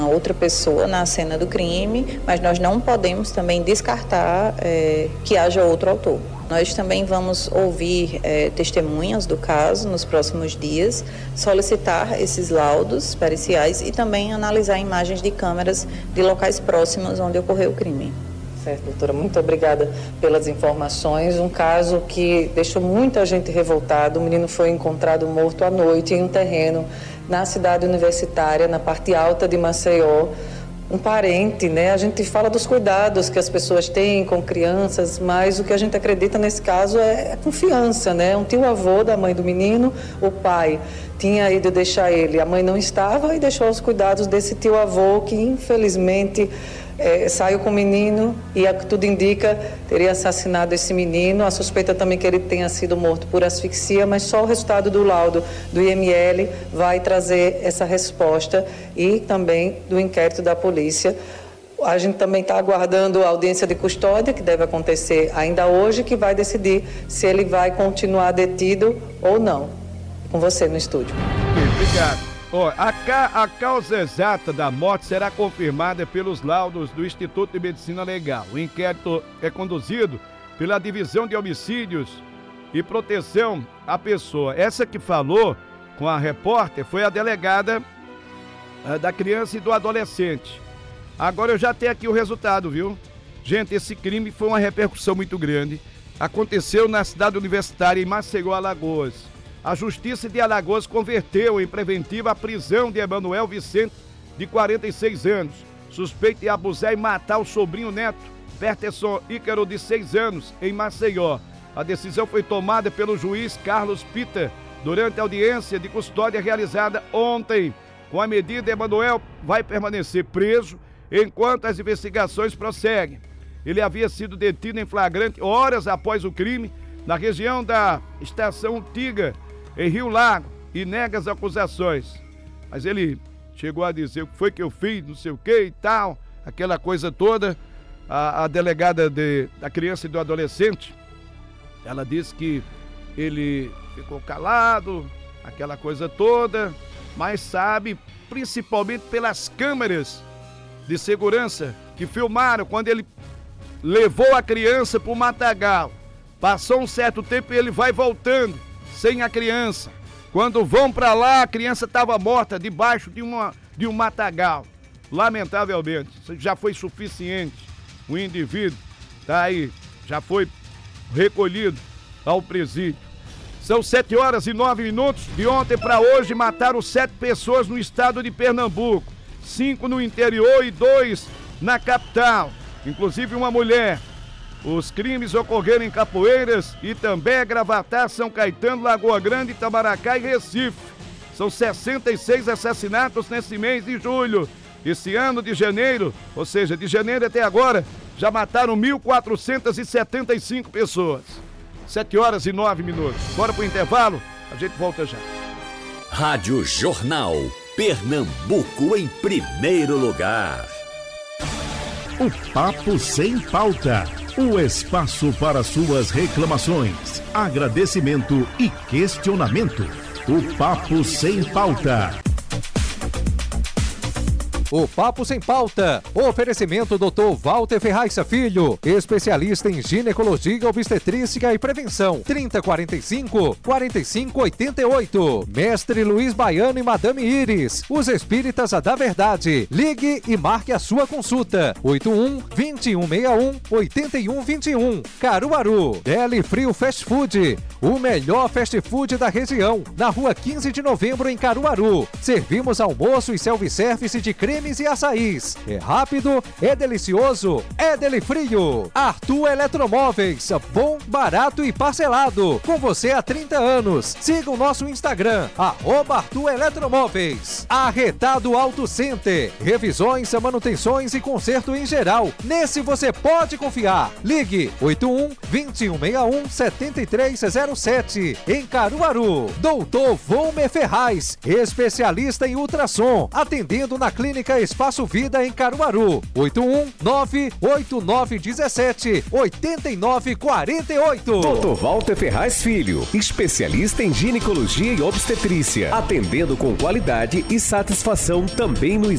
uma outra pessoa na cena do crime, mas nós não podemos também descartar que haja outro autor. Nós também vamos ouvir testemunhas do caso nos próximos dias, solicitar esses laudos periciais e também analisar imagens de câmeras de locais próximos onde ocorreu o crime. Certo, doutora, muito obrigada pelas informações. Um caso que deixou muita gente revoltada. O menino foi encontrado morto à noite em um terreno na cidade universitária, na parte alta de Maceió. Um parente, né? A gente fala dos cuidados que as pessoas têm com crianças, mas o que a gente acredita nesse caso é a confiança, né? Um tio-avô da mãe do menino, o pai tinha ido deixar ele, a mãe não estava e deixou os cuidados desse tio-avô que infelizmente saiu com o menino e, a que tudo indica, teria assassinado esse menino. A suspeita também que ele tenha sido morto por asfixia, mas só o resultado do laudo do IML vai trazer essa resposta e também do inquérito da polícia. A gente também está aguardando a audiência de custódia, que deve acontecer ainda hoje, que vai decidir se ele vai continuar detido ou não. Com você no estúdio. Obrigado. A causa exata da morte será confirmada pelos laudos do Instituto de Medicina Legal. O inquérito é conduzido pela Divisão de Homicídios e Proteção à Pessoa. Essa que falou com a repórter foi a delegada da criança e do adolescente. Agora eu já tenho aqui o resultado, viu? Gente, esse crime foi uma repercussão muito grande. Aconteceu na cidade universitária, em Maceió, Alagoas. A Justiça de Alagoas converteu em preventiva a prisão de Emanuel Vicente, de 46 anos, suspeito de abusar e matar o sobrinho neto, Peterson Ícaro, de 6 anos, em Maceió. A decisão foi tomada pelo juiz Carlos Pita durante a audiência de custódia realizada ontem. Com a medida, Emanuel vai permanecer preso enquanto as investigações prosseguem. Ele havia sido detido em flagrante horas após o crime na região da Estação Tiga, em Rio Lago, e nega as acusações. Mas ele chegou a dizer o que foi que eu fiz, não sei o que e tal, aquela coisa toda. A delegada da criança e do adolescente, ela disse que ele ficou calado, aquela coisa toda, mas sabe, principalmente pelas câmeras de segurança que filmaram quando ele levou a criança para o matagal. Passou um certo tempo e ele vai voltando sem a criança. Quando vão para lá, a criança estava morta debaixo de um matagal. Lamentavelmente, isso já foi suficiente. O indivíduo tá aí, já foi recolhido ao presídio. São 7h09. De ontem para hoje mataram 7 pessoas no estado de Pernambuco, 5 no interior e 2 na capital, inclusive uma mulher. Os crimes ocorreram em Capoeiras, Itambé, Gravatá, São Caetano, Lagoa Grande, Itamaracá e Recife. São 66 assassinatos nesse mês de julho. Esse ano de janeiro, ou seja, de janeiro até agora, já mataram 1.475 pessoas. 7h09. Bora pro intervalo, a gente volta já. Rádio Jornal, Pernambuco em primeiro lugar. O Papo Sem Pauta. O espaço para suas reclamações, agradecimento e questionamento. O Papo Sem Pauta. O Papo Sem Pauta. Oferecimento Dr. Walter Ferraz Filho, especialista em ginecologia, obstetrícia e prevenção. 3045-4588. Mestre Luiz Baiano e Madame Iris, os espíritas da verdade. Ligue e marque a sua consulta. 81-2161-8121. Caruaru. Deli Frio Fast Food, o melhor fast food da região. Na rua 15 de novembro, em Caruaru. Servimos almoço e self-service de creme e açaís. É rápido, é delicioso, é Deli Frio. Arthur Eletromóveis, bom, barato e parcelado. Com você há 30 anos. Siga o nosso Instagram, @Arthur Eletromóveis. Arretado Auto Center. Revisões, manutenções e conserto em geral. Nesse você pode confiar. Ligue 81-2161-7307. Em Caruaru. Doutor Volmer Ferraz, especialista em ultrassom. Atendendo na Clínica Espaço Vida, em Caruaru. 81-98917-8948. Dr. Walter Ferraz Filho, especialista em ginecologia e obstetrícia, atendendo com qualidade e satisfação também no